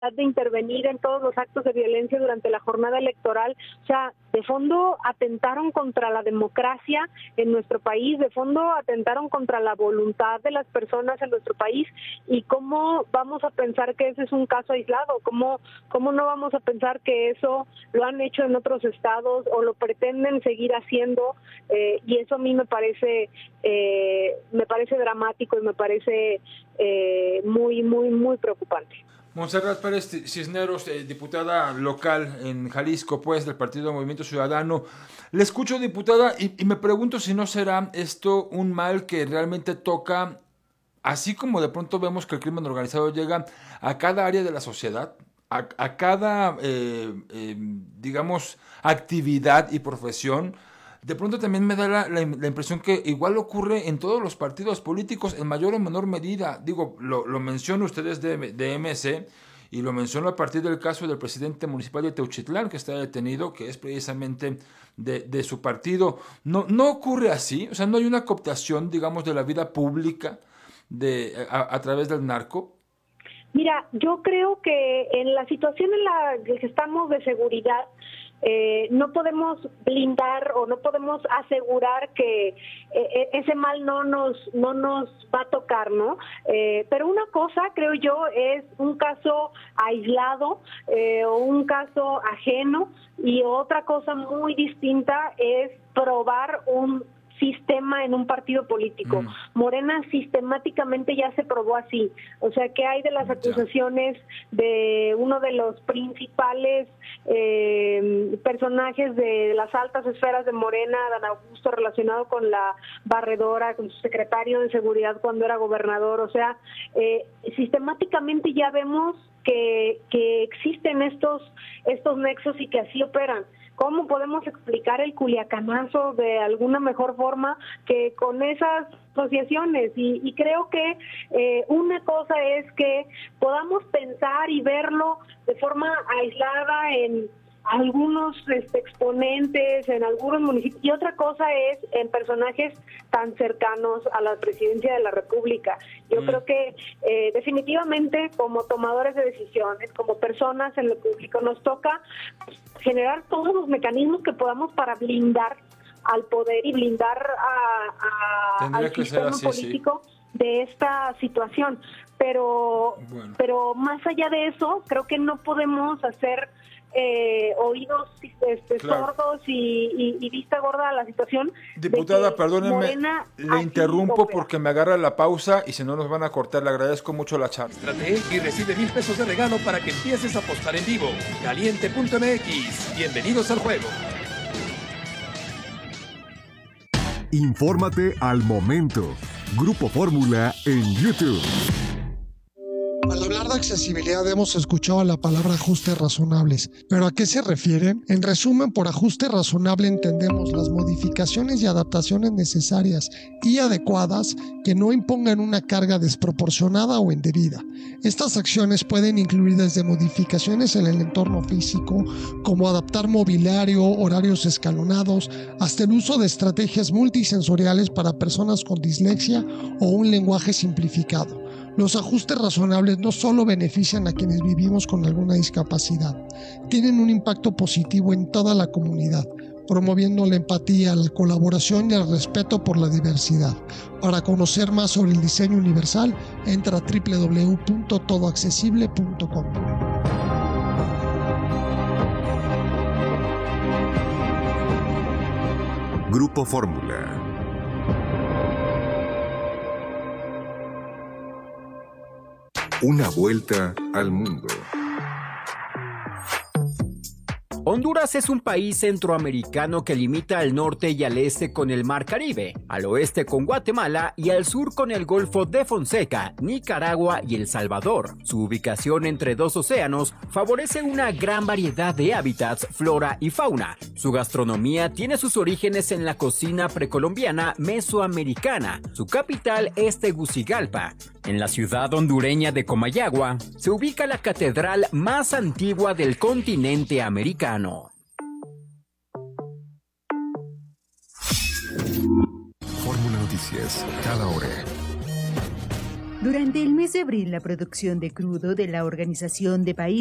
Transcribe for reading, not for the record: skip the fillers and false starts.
de intervenir en todos los actos de violencia durante la jornada electoral. O sea, de fondo atentaron contra la democracia en nuestro país, de fondo atentaron contra la voluntad de las personas en nuestro país. ¿Y cómo vamos a pensar que ese es un caso aislado? ¿Cómo no vamos a pensar que eso lo han hecho en otros estados o lo pretenden seguir haciendo? Y eso a mí me parece dramático y me parece muy, muy, muy preocupante. Montserrat Pérez Cisneros, diputada local en Jalisco, pues, del Partido Movimiento Ciudadano. Le escucho, diputada, y me pregunto si no será esto un mal que realmente toca, así como de pronto vemos que el crimen organizado llega a cada área de la sociedad, a cada, digamos, actividad y profesión. De pronto también me da la impresión que igual ocurre en todos los partidos políticos en mayor o menor medida. Digo, lo menciono ustedes de MC y lo menciono a partir del caso del presidente municipal de Teuchitlán que está detenido, que es precisamente de su partido. No ocurre así, o sea, no hay una cooptación, digamos, de la vida pública a través del narco. Mira, yo creo que en la situación en la que estamos de seguridad, no podemos blindar o no podemos asegurar que ese mal no nos va a tocar, ¿no? Pero una cosa, creo yo, es un caso aislado o un caso ajeno, y otra cosa muy distinta es probar un sistema en un partido político. Personajes sistemáticamente ya se probó así. O sea, ¿qué hay de las acusaciones de uno de los principales personajes de las altas esferas de Morena, Dan Augusto, relacionado con la barredora, con su secretario de seguridad cuando era gobernador? O sea, sistemáticamente ya vemos que existen estos nexos y que así operan. ¿Cómo podemos explicar el culiacanazo de alguna mejor forma que con esas asociaciones? Y creo que una cosa es que podamos pensar y verlo de forma aislada en algunos exponentes, en algunos municipios, y otra cosa es en personajes tan cercanos a la presidencia de la República. Yo creo que definitivamente, como tomadores de decisiones, como personas en lo público, nos toca generar todos los mecanismos que podamos para blindar al poder y blindar al sistema político de esta situación. Pero más allá de eso, creo que no podemos hacer oídos sordos y vista gorda a la situación. Diputada, perdónenme, le interrumpo porque me agarra la pausa y si no nos van a cortar. Le agradezco mucho la charla. Y recibe 1,000 pesos de regalo para que empieces a apostar en vivo. Caliente.mx. Bienvenidos al juego. Infórmate al momento. Grupo Fórmula en YouTube. Al hablar de accesibilidad hemos escuchado la palabra ajustes razonables, pero ¿a qué se refieren? En resumen, por ajuste razonable entendemos las modificaciones y adaptaciones necesarias y adecuadas que no impongan una carga desproporcionada o indebida. Estas acciones pueden incluir desde modificaciones en el entorno físico, como adaptar mobiliario, horarios escalonados, hasta el uso de estrategias multisensoriales para personas con dislexia o un lenguaje simplificado. Los ajustes razonables no solo benefician a quienes vivimos con alguna discapacidad, tienen un impacto positivo en toda la comunidad, promoviendo la empatía, la colaboración y el respeto por la diversidad. Para conocer más sobre el diseño universal, entra a www.todoaccesible.com. Grupo Fórmula. Una vuelta al mundo. Honduras es un país centroamericano que limita al norte y al este con el Mar Caribe, al oeste con Guatemala y al sur con el Golfo de Fonseca, Nicaragua y El Salvador. Su ubicación entre dos océanos favorece una gran variedad de hábitats, flora y fauna. Su gastronomía tiene sus orígenes en la cocina precolombiana mesoamericana. Su capital es Tegucigalpa. En la ciudad hondureña de Comayagua se ubica la catedral más antigua del continente americano. Fórmula Noticias, cada hora. Durante el mes de abril, la producción de crudo de la Organización de Países